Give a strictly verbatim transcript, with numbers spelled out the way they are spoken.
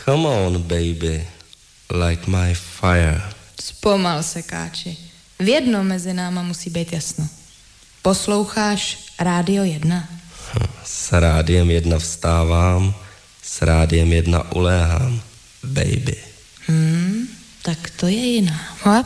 Come on, baby, light my fire. Zpomal se, Káči. V jednom mezi náma musí být jasno. Posloucháš Rádio jedna? S Rádiem jedna vstávám, s Rádiem jedna uléhám, baby. Hmm, tak to je jiná. A